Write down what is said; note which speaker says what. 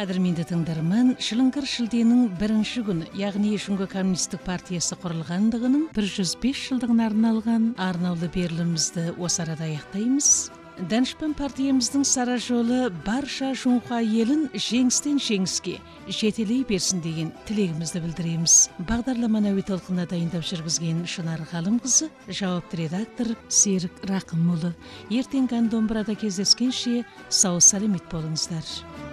Speaker 1: Кадырменде тыңдарман, Шылыңгыр шілденің бірінші күні, яғни Шуңго коммунистік партиясы құрылғандығының 105 жылдығына арнаулы берілімізді осы арада аяқтаймыз. Данышпан партиямыздың сара жолы барша Шуңға елін жеңістен жеңіске жетелей берсін деген тілегімізді білдіреміз. Бағдарламаны әуе толқынына дайындап жүргізген Шынар Ғалымқызы, жауапты редактор Серік Рақымұлы. Ертеңгі домбырада кездескенше сау саламат болыңыздар.